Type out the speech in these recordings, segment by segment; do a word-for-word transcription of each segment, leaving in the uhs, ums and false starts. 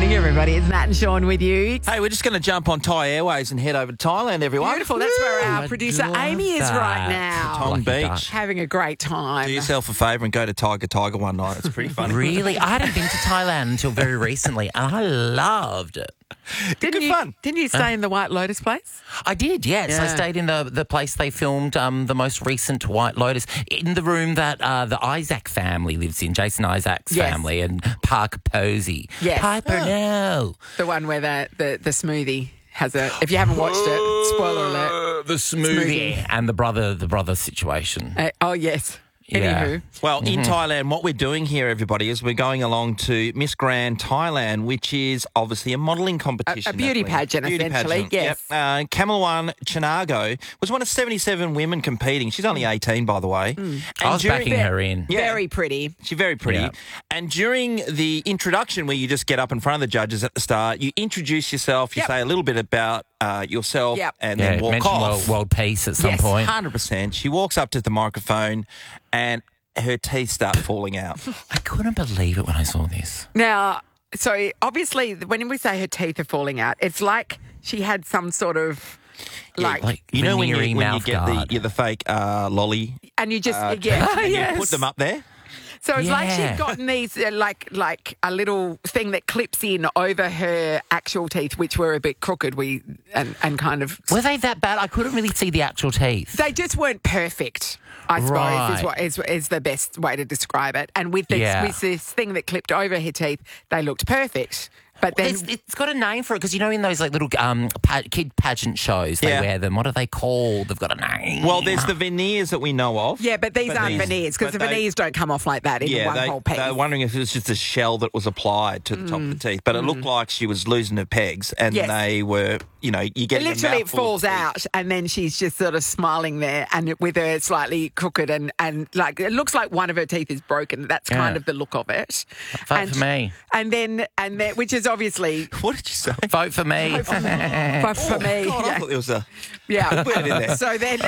morning, everybody. It's Nat and Sean with you. Hey, we're just going to jump on Thai Airways and head over to Thailand, everyone. Beautiful. That's where our I producer love Amy is that. right now. Tong Lucky duck. Beach. Having a great time. Do yourself a favour and go to Tiger Tiger one night. It's pretty funny. Really? I hadn't been to Thailand until very recently, and I loved it. Didn't Good you, fun. Didn't you stay in the White Lotus place? I did, yes. I Yeah. stayed in the, the place they filmed um, the most recent White Lotus, in the room that uh, the Isaac family lives in, Jason Isaac's Yes. family, and Parker Posey. Yes. Piper, no. The one where the, the, the smoothie has a... If you haven't watched it, spoiler alert. Uh, the smoothie. Smoothie. And the brother, the brother situation. Uh, oh, yes. Yeah. Anywho. Well, in Thailand, what we're doing here, everybody, is we're going along to Miss Grand Thailand, which is obviously a modelling competition. A- a beauty Natalie. pageant, essentially, yes. Yep. Uh, Kamawan Chanago was one of seventy-seven women competing. She's only eighteen, by the way. And I was during- backing her in. Yeah. Very pretty. She's very pretty. Yeah. And during the introduction, where you just get up in front of the judges at the start, you introduce yourself, you Yep. say a little bit about uh, yourself, Yep. and Yeah, then walk mention off. world, world peace at some Yes. point. one hundred percent. She walks up to the microphone and her teeth start falling out. I couldn't believe it when I saw this. Now, so obviously, when we say her teeth are falling out, it's like she had some sort of... Like, Like You know when you, veneering when you mouth get the, guard. you the fake uh, lolly, and you just... uh, yeah. and yes. you put them up there? So it's like Yeah. she'd gotten these, uh, like like a little thing that clips in over her actual teeth, which were a bit crooked. We and, and kind of Were they that bad? I couldn't really see the actual teeth. they just weren't perfect. I suppose Right. is what is, is the best way to describe it. And with this Yeah. with this thing that clipped over her teeth, they looked perfect. But then It's, it's got a name for it because you know in those like little um pa- kid pageant shows they Yeah. wear them. What are they called? They've got a name. Well, there's the veneers that we know of. yeah, but these aren't veneers because the but they- veneers don't come off like that in Yeah, one they, whole piece. they're wondering if it was just a shell that was applied to the top of the teeth. But it looked like she was losing her pegs, and Yes. they were, you know, you get Literally, it falls out, and then she's just sort of smiling there, and with her slightly crooked, and, and like it looks like one of her teeth is broken. That's Yeah. kind of the look of it. Vote and, for me. And then, and then, which is obviously What did you say? Vote for me. but for me. God, I yeah. thought there was a. yeah. Put it in there. So then,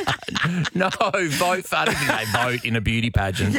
No, vote for. I don't think they vote in a beauty pageant.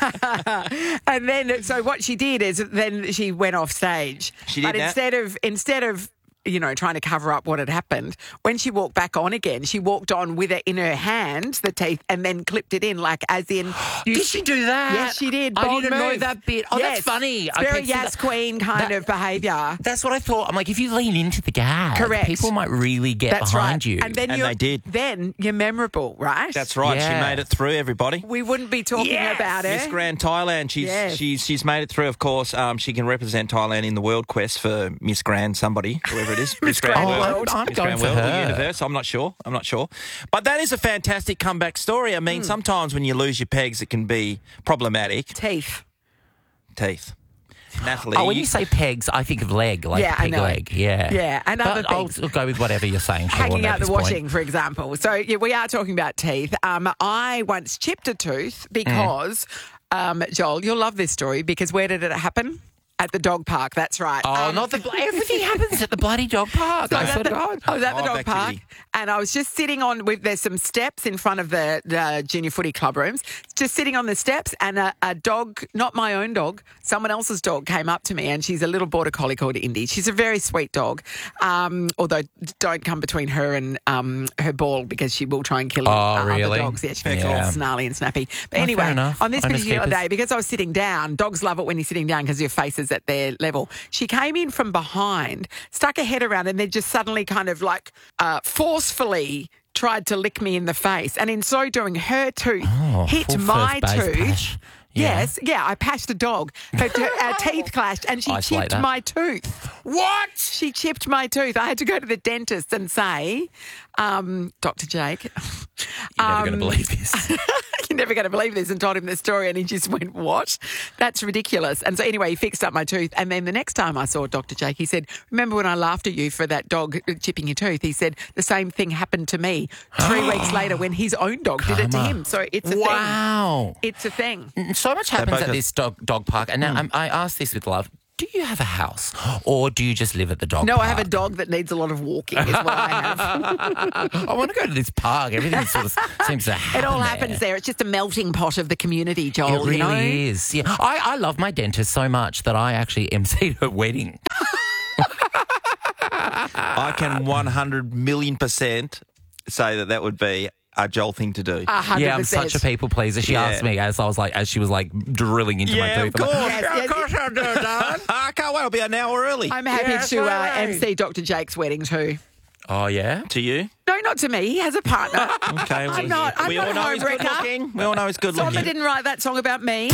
and then, so what she did is then she went off stage. She did but that? instead of instead of. You know, trying to cover up what had happened. When she walked back on again, she walked on with it in her hand, the teeth, and then clipped it in, like as in. You Did she do that? Yes, she did. I Bold didn't know move. that bit. Oh, Yes. that's funny. It's I very can see Yas that- Queen kind that- of behaviour. That's what I thought. I'm like, if you lean into the gag, Correct. people might really get That's behind right. you. And then And you're, they did. Then you're memorable, right? That's right. Yeah. She made it through, everybody. We wouldn't be talking Yes. about it. Miss Grand Thailand. She's Yes. she's she's made it through. Of course, um, she can represent Thailand in the world quest for Miss Grand somebody, whoever it is. Miss Grand Oh, I'm, World. I'm Miss going Grand for World or her. Universe. I'm not sure. I'm not sure. But that is a fantastic comeback story. I Hmm. mean, sometimes when you lose your pegs, it can be problematic. Teeth. Teeth. Natalie. Oh, when you say pegs, I think of leg, like Yeah, I peg know. leg. Yeah. Yeah. and but other things. I'll go with whatever you're saying, Sean, Hanging at out the this point. washing, for example. So yeah, we are talking about teeth. Um, I once chipped a tooth because, um, Joel, you'll love this story because where did it happen? At the dog park. That's right. Oh, Um, not the... Everything happens at the bloody dog park. I swear to God. I was at the Live dog park activity. and I was just sitting on, with there's some steps in front of the, the junior footy club rooms, just sitting on the steps and a, a dog, not my own dog, someone else's dog came up to me and she's a little border collie called Indy. She's a very sweet dog, um, although don't come between her and um, her ball because she will try and kill Oh, uh, really? other dogs. Yeah, she's Yeah. all snarly and snappy. But Oh, anyway, fair enough. on this Owners particular keepers. day, because I was sitting down, dogs love it when you're sitting down because your face is at their level. She came in from behind, stuck her head around, and then just suddenly kind of like uh, forcefully tried to lick me in the face. And in so doing, her tooth Oh, hit full my first base tooth. pash. Yeah. Yes, yeah, I pashed a dog. Her, our teeth clashed and she Isolate chipped that. my tooth. What? She chipped my tooth. I had to go to the dentist and say, um, Doctor Jake. You're never going um, to believe this. You're never going to believe this, and told him the story, and he just went, what? That's ridiculous. And so anyway, he fixed up my tooth. And then the next time I saw Doctor Jake, he said, remember when I laughed at you for that dog chipping your tooth? He said, the same thing happened to me three weeks later when his own dog did it to Karma. him. So it's a thing. Wow. It's a thing. So much happens both at have- this dog dog park. And now I'm, I ask this with love. Do you have a house or do you just live at the dog No, park? I have a dog that needs a lot of walking is what I have. I want to go to this park. Everything sort of seems to happen It all there. happens there. It's just a melting pot of the community, Joel. It really you know? is. Yeah, I, I love my dentist so much that I actually emceed her wedding. I can one hundred million percent say that that would be a Joel thing to do. A hundred Yeah, I'm percent. such a people pleaser. She Yeah. asked me as I was like, as she was like drilling into my Yeah, tooth. of I'm course. like, Yes, Yeah, yes. of course I'll do it, darling. I can't wait. I'll be an hour early. I'm happy Yes, to uh, right. M C Doctor Jake's wedding too. oh, yeah? To you? No, not to me. He has a partner. Okay. I'm not. I'm we not all a know he's good homewrecker. looking. We all know he's good Soma looking. didn't write that song about me.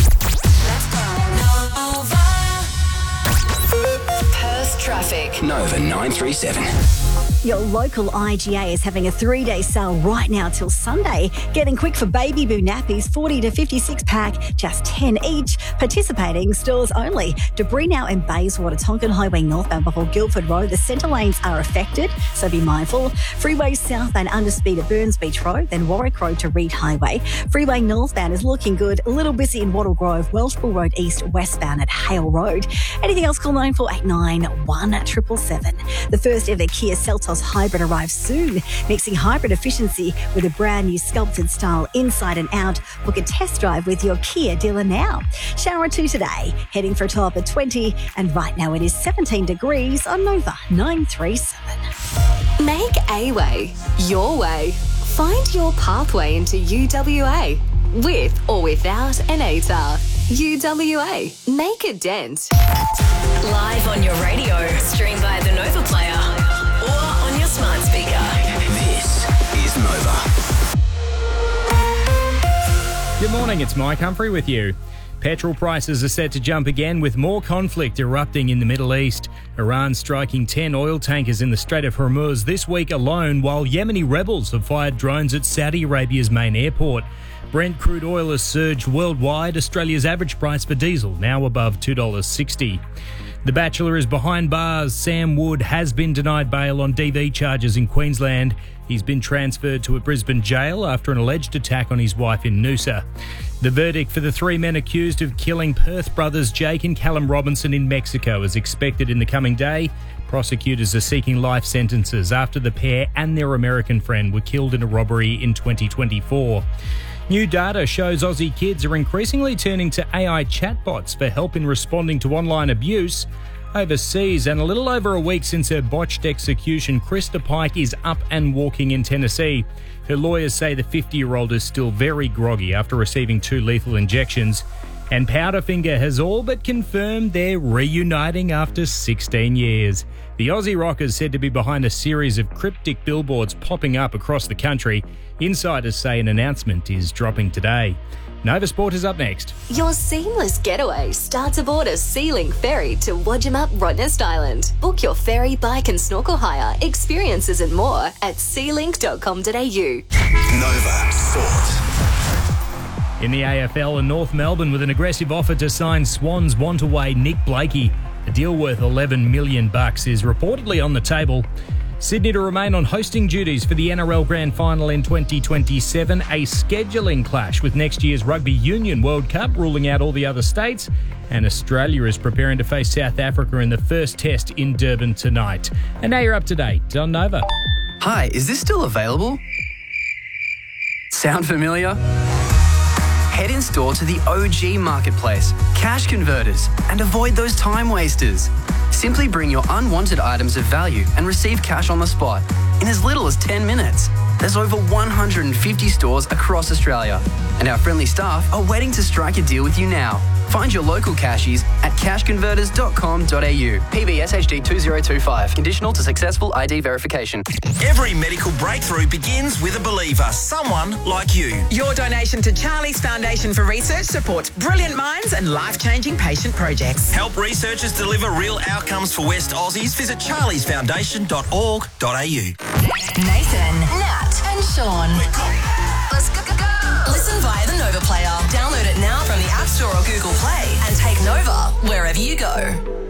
Perth traffic. Nova nine three seven. Your local I G A is having a three-day sale right now till Sunday. Getting quick for Baby Boo nappies, forty to fifty-six pack, just ten each. Participating stores only. Debris now in Bayswater, Tonkin Highway northbound before Guildford Road. The centre lanes are affected, so be mindful. Freeway southbound under speed at Burns Beach Road, then Warwick Road to Reed Highway. Freeway northbound is looking good. A little busy in Wattle Grove, Welshpool Road east, westbound at Hale Road. Anything else, call nine four eight nine, one seven seven seven. The first ever Kia Seltos Hybrid arrives soon, mixing hybrid efficiency with a brand new sculpted style inside and out. Book a test drive with your Kia dealer now. Shower two today, heading for a top of twenty, and right now it is seventeen degrees on Nova nine three seven. Make A Way your way. Find your pathway into U W A with or without an A T A R. U W A. Make a dent. Live on your radio, stream via the Nova Player, or on your smart speaker. This is Nova. Good morning, it's Mike Humphrey with you. Petrol prices are set to jump again with more conflict erupting in the Middle East. Iran striking ten oil tankers in the Strait of Hormuz this week alone, while Yemeni rebels have fired drones at Saudi Arabia's main airport. Brent crude oil has surged worldwide. Australia's average price for diesel now above two dollars sixty. The Bachelor is behind bars. Sam Wood has been denied bail on D V charges in Queensland. He's been transferred to a Brisbane jail after an alleged attack on his wife in Noosa. The verdict for the three men accused of killing Perth brothers Jake and Callum Robinson in Mexico is expected in the coming day. Prosecutors are seeking life sentences after the pair and their American friend were killed in a robbery in twenty twenty-four. New data shows Aussie kids are increasingly turning to A I chatbots for help in responding to online abuse. Overseas, and a little over a week since her botched execution, Krista Pike is up and walking in Tennessee. Her lawyers say the fifty-year-old is still very groggy after receiving two lethal injections. And Powderfinger has all but confirmed they're reuniting after sixteen years. The Aussie rocker is said to be behind a series of cryptic billboards popping up across the country. Insiders say an announcement is dropping today. Nova Sport is up next. Your seamless getaway starts aboard a Sea-Link ferry to Wadjum Rottnest Island. Book your ferry, bike and snorkel hire, experiences and more at sea link dot com dot a u. Nova Sport. In the A F L in North Melbourne with an aggressive offer to sign Swans want away Nick Blakey. A deal worth eleven million bucks is reportedly on the table. Sydney to remain on hosting duties for the N R L Grand Final in twenty twenty-seven, a scheduling clash with next year's Rugby Union World Cup ruling out all the other states, and Australia is preparing to face South Africa in the first test in Durban tonight. And now you're up to date on Nova. Hi, is this still available? Sound familiar? Head in store to the O G Marketplace, Cash Converters, and avoid those time wasters. Simply bring your unwanted items of value and receive cash on the spot in as little as ten minutes. There's over one hundred fifty stores across Australia, and our friendly staff are waiting to strike a deal with you now. Find your local cashies at cash converters dot com dot a u. P B S H D two zero two five. Conditional to successful I D verification. Every medical breakthrough begins with a believer, someone like you. Your donation to Charlie's Foundation for Research supports brilliant minds and life-changing patient projects. Help researchers deliver real outcomes for West Aussies. Visit charlies foundation dot org dot a u. Nathan, Nat, and Sean. Let's go, go, go. Listen via the Nova Player. Download it now from the App Store or Google Play and take Nova wherever you go.